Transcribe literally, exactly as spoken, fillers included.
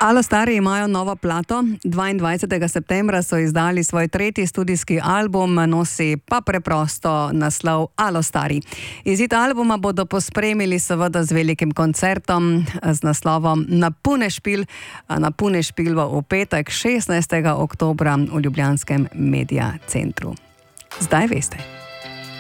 Alostari imajo novo plato. dvaindvajsetega septembra so izdali svoj tretji studijski album, nosi pa preprosto naslov Alostari. Izid albuma bodo pospremili seveda z velikim koncertom z naslovom Napune špil, Napune špil v petek šestnajstega oktobra v ljubljanskem Media centru. Zdaj veste.